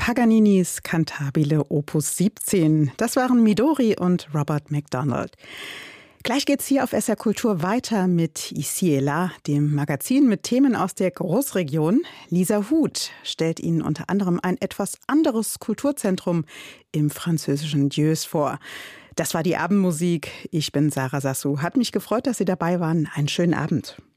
Paganinis Cantabile Opus 17. Das waren Midori und Robert MacDonald. Gleich geht's hier auf SR Kultur weiter mit Ici et là, dem Magazin mit Themen aus der Großregion. Lisa Huth stellt Ihnen unter anderem ein etwas anderes Kulturzentrum im französischen Dieuze vor. Das war die Abendmusik. Ich bin Sarah Sassou. Hat mich gefreut, dass Sie dabei waren. Einen schönen Abend.